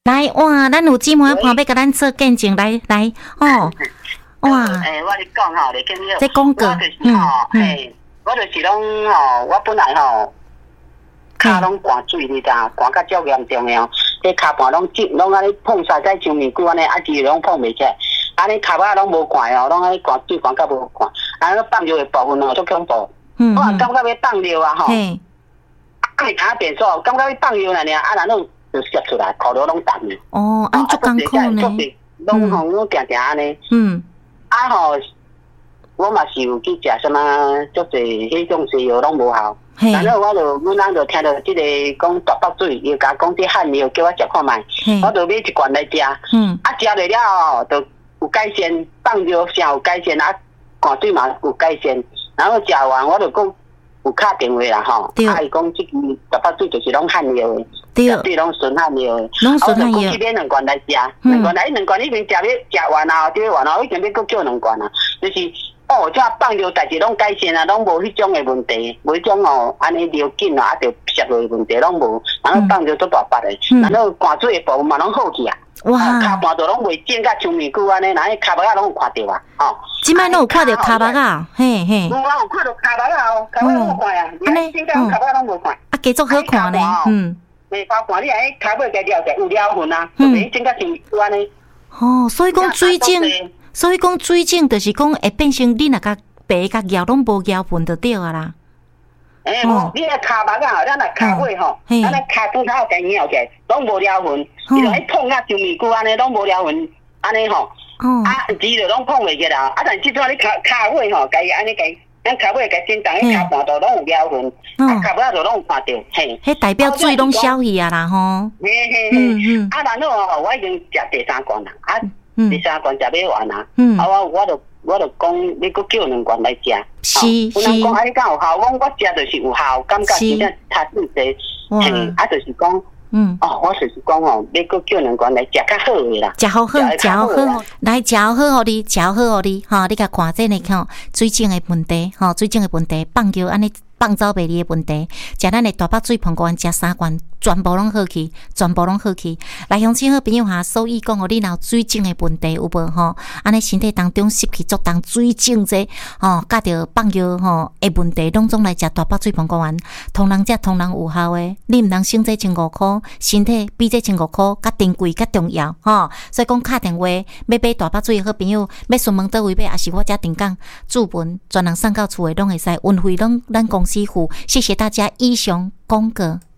来哇，咱有姊妹旁要甲咱做见证，来哦，哇！ 我咧讲吼，你见到这讲过， 我就是吼，我就是拢吼，我本来吼，骹拢灌水你知，灌甲足严重诶哦，这骹盘拢积，拢安尼碰晒在上面久安尼，啊，其实拢碰袂起来，安尼骹巴拢无灌哦，拢安尼灌水灌甲无灌，安尼放尿诶部分哦，足恐怖，我感觉要放尿啊吼，爱卡变数，感觉要放尿啦尔，啊，然后就泄出来，裤头拢湿呢。 哦，安足艰苦呢， 拢吼拢定定安尼。啊吼，我嘛是有去食什么，足侪迄种西药拢无效。然后阮翁就听到即个讲大北水，伊甲讲这汗药，叫我食看卖。我就买一罐来食。啊，食落了就有改善，放尿啥有改善，啊，灌水嘛有改善。然后食完我就讲有敲电话啦吼，啊，伊讲即个大北水就是拢汗药的。对，拢纯汗药的。 拢纯汗药。 我就买两罐来食，两罐已经食完啊，食完啊，我已经要搁叫两罐啊，就是。这放尿代志拢改善啊，拢无迄种诶问题，无迄种哦，安尼尿紧啊，着泄落诶问题拢无，然后放尿都大把诶，然后灌水诶部分嘛拢好去啊， 哇！ 骹盘都拢袂尖甲上面久安尼，然后骹巴仔拢有看到啊，吼。 即摆拢有看到骹巴仔，嘿。 有看到骹巴仔哦，骹巴仔拢有看啊，安尼，尖甲骹巴仔拢无看。 啊，继续好看呢， 包括你安尼骹尾加了者有了痕啊，袂尖甲上面久安尼。 哦，所以讲水晶。所以讲水肿就是讲会变成你若甲白甲咬拢无咬痕就对啊啦。 你个骹目啊，咱若骹尾吼，咱咧骹骨头甲咬起来，拢无了痕，伊就迄碰啊上面骨安尼拢无了痕，安尼吼。啊，字就拢碰袂起啦。啊，但即阵你骹尾吼，甲伊安尼甲咱骹尾甲震动，迄骹盘都拢有了痕，啊，骹尾就拢有看到，嘿。 迄代表水拢消去啊啦吼。 嘿。啊，然后吼，我已经食第三罐啦，啊。第三罐食买完啊，我就讲你搁叫两罐来食。 是。 有人讲啊，你敢有效？我食就是有效，感觉真正差真济。啊，就是讲，我就是讲哦，你搁叫两罐来食较好诶啦。 食好，来食好互你，食好互你，吼，你甲看这呢，吼，水肿诶问题，吼，水肿诶问题，放尿安尼。放走袂离诶问题，食咱诶大北水澎湖湾食3罐，全部拢好去，来乡亲好朋友哈，所以讲哦，你若有水肿诶问题有无吼？安尼身体当中湿气足重，水肿者吼，甲着放尿吼诶问题，拢总来食大北水澎湖湾，通人食通人有效诶，你毋通省这1500块，身体比这1500块较珍贵较重要吼。所以讲敲电话要买大北水诶好朋友，要询问倒位买，也是我遮定岗注文，专人送到厝诶拢会使，运费拢咱公司付。谢谢大家，以上讲过。